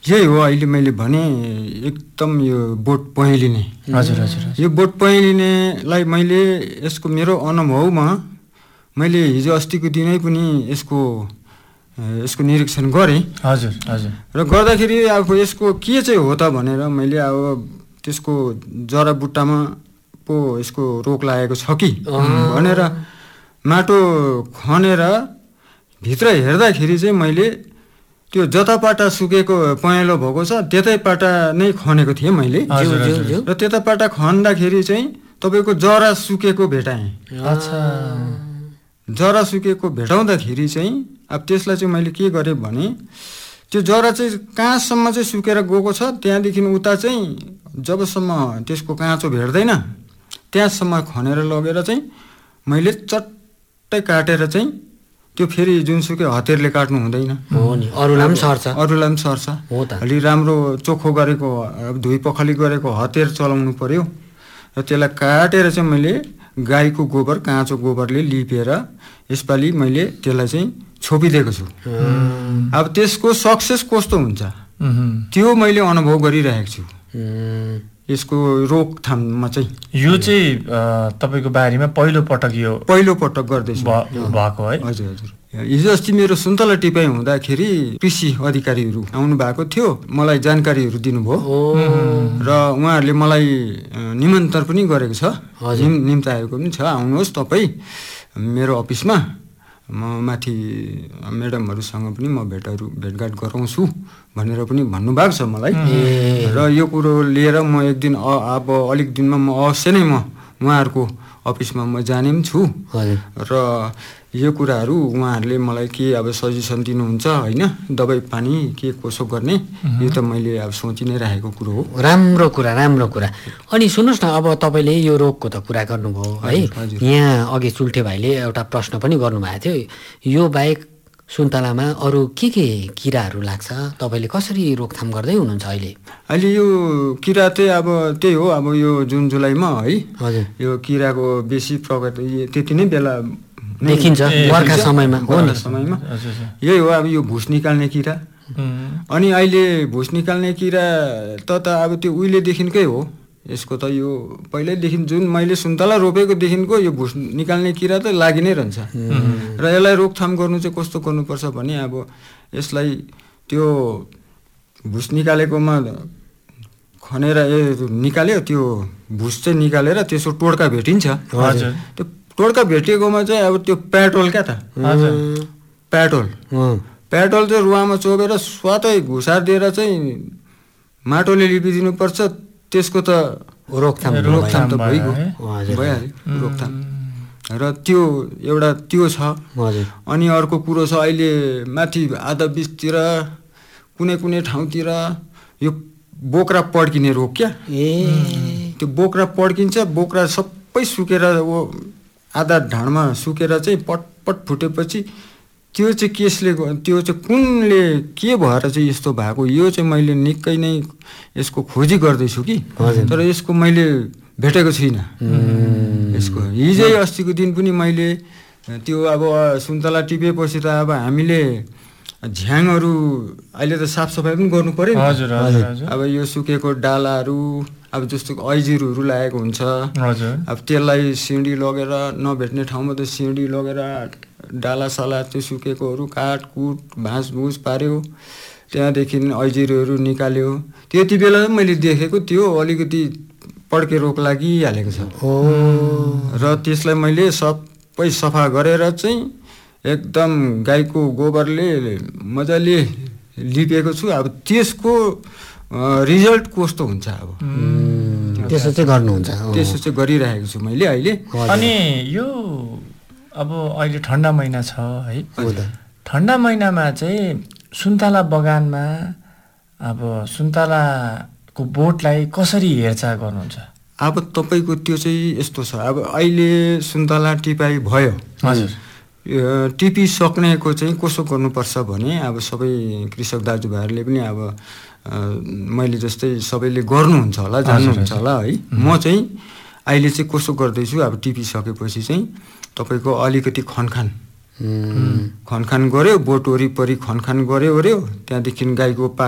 यही हो अहिले मैले भने एकदम यो बोट पहेँलिने। हजुर हजुर यो बोट पहेँलिनेलाई मैले यसको मेरो अनुभवमा मैले हिजो अस्तिको दिनै पनि यसको निरीक्षण गरेँ। हजुर हजुर र गर्दाखेरि अब यसको के चाहिँ हो त भनेर मैले अब त्यसको जराबुट्टामा पो यसको रोग लागेको छ कि भनेर माटो खनेर भित्र हेर्दाखेरि चाहिँ मैले त्यो जतापाटा सुकेको पहेँलो भएको छ त्यतैपाटा नै खनेको थिएँ मैले। र त्यतापाटा खन्दाखेरि चाहिँ तपाईँको जरा सुकेको भेटाएँ। जरा सुकेको भेटाउँदाखेरि चाहिँ अब त्यसलाई चाहिँ मैले के गरेँ भने त्यो जरा चाहिँ कहाँसम्म चाहिँ सुकेर गएको छ त्यहाँदेखि उता चाहिँ जबसम्म त्यसको काँचो भेट्दैन त्यहाँसम्म खनेर लगेर चाहिँ मैले चट्टै काटेर चाहिँ त्यो फेरि जुनसुकै हतियारले काट्नु हुँदैन। अरूलाई पनि सर्छ। अलि राम्रो चोखो गरेको धुई पखाली गरेको हतियार चलाउनु पर्यो। र त्यसलाई काटेर चाहिँ मैले गाईको गोबर काँचो गोबरले लिपेर यसपालि मैले त्यसलाई चाहिँ छोपिदिएको छु। अब त्यसको सक्सेस कस्तो हुन्छ त्यो मैले अनुभव गरिरहेको छु यसको रोकथाममा चाहिँ। यो चाहिँ तपाईँको बारीमा पहिलो पटक गर्दैछु भएको है? हजुर हजुर। हिजो अस्ति मेरो सुन्तला टिपाइ हुँदाखेरि कृषि अधिकारीहरू आउनु भएको थियो, मलाई जानकारीहरू दिनुभयो र उहाँहरूले मलाई निमन्त्रण पनि गरेको छ, निम्ताएको पनि छ, आउनुहोस् तपाईँ मेरो अफिसमा, म माथि म्याडमहरूसँग पनि म भेटघाट गराउँछु भनेर पनि भन्नुभएको छ मलाई। र यो कुरो लिएर म एक दिन अब अलिक दिनमा म अवश्य नै म उहाँहरूको अफिसमा म जाने पनि छु। र यो कुराहरू उहाँहरूले मलाई के अब सजेसन दिनुहुन्छ होइन, दबाई पानी के कसो गर्ने, यो त मैले अब सोचि नै राखेको कुरो हो। राम्रो कुरा। अनि सुन्नुहोस् न, अब तपाईँले यो रोगको त कुरा गर्नुभयो है, यहाँ अघि चुल्ठे भाइले एउटा प्रश्न पनि गर्नुभएको थियो, यो बाहेक सुन्तलामा अरू के किराहरू लाग्छ, तपाईँले कसरी रोकथाम गर्दै हुनुहुन्छ अहिले? अहिले यो किरा चाहिँ अब त्यही हो, अब यो जुन जुलाईमा है यो किराको बेसी प्रगति त्यति नै बेला देखिन्छ बर्खा समयमा। यही हो अब यो भुस निकाल्ने किरा। अनि अहिले भुस निकाल्ने किरा त अब त्यो उहिलेदेखिकै हो, यसको त यो पहिल्यैदेखि जुन मैले सुन्तला रोपेकोदेखिको यो भुस निकाल्ने किरा त लागि नै रहन्छ। र यसलाई रोकथाम गर्नु चाहिँ कस्तो गर्नुपर्छ भने अब यसलाई त्यो भुस निकालेकोमा खनेर निकाल्यो, त्यो भुस चाहिँ निकालेर त्यसको टोड्का भेटिन्छ। त्यो टोड्का भेटिएकोमा चाहिँ अब त्यो पेट्रोल क्या त, पेट्रोल चाहिँ रुवामा चोबेर स्वातै घुसार दिएर चाहिँ माटोले लिपिदिनुपर्छ। त्यसको त रोकथाम त भइहाल्यो रोकथाम। र त्यो एउटा त्यो छ। अनि अर्को कुरो छ, अहिले माथि आधा बिचतिर कुनै ठाउँतिर यो बोक्रा पड्किने रोग क्या। त्यो बोक्रा पड्किन्छ, बोक्रा सबै सुकेर आधा ढाडमा सुकेर चाहिँ पटपट फुटेपछि त्यो चाहिँ त्यो चाहिँ कुनले के भएर चाहिँ यस्तो भएको, यो चाहिँ मैले निकै नै यसको खोजी गर्दैछु कि, तर यसको मैले भेटेको छुइनँ यसको। हिजै अस्तिको दिन पनि मैले त्यो अब सुन्तला टिपेपछि त अब हामीले झ्याङहरू अहिले त साफसफाइ पनि गर्नु पर्यो नि। अब यो सुकेको डालाहरू अब जस्तो ऐजिरहरू लागेको हुन्छ, अब त्यसलाई सिँढी लगेर नभेट्ने ठाउँमा त सिँढी लगेर डालासाला त्यो सुकेकोहरू काटकुट भाँसभुस पार्यो, त्यहाँदेखि ऐजिरहरू निकाल्यो। त्यति बेला मैले देखेको त्यो अलिकति पड्के रोग लागिहालेको छ। र त्यसलाई मैले सबै सफा गरेर चाहिँ एकदम गाईको गोबरले मजाले लिपेको छु। अब त्यसको रिजल्ट कस्तो हुन्छ अब त्यसो चाहिँ गर्नुहुन्छ? त्यसो चाहिँ गरिरहेको छु मैले अहिले। अनि यो अब अहिले ठन्डा महिना छ है, ठन्डा महिनामा चाहिँ सुन्तला बगानमा अब सुन्तलाको बोटलाई कसरी हेरचाह गर्नुहुन्छ? अब तपाईँको त्यो चाहिँ यस्तो छ, अब अहिले सुन्तला टिपाइ भयो, टिपिसक्नेको चाहिँ कसो गर्नुपर्छ भने अब सबै कृषक दाजुभाइहरूले पनि अब मैले जस्तै सबैले गर्नुहुन्छ होला, जान्नुहुन्छ होला है। म चाहिँ अहिले चाहिँ कसो गर्दैछु, अब टिपिसकेपछि चाहिँ तपाईँको अलिकति खनखान गऱ्यो, बोट वरिपरि खनखान गऱ्यो, त्यहाँदेखि गाईको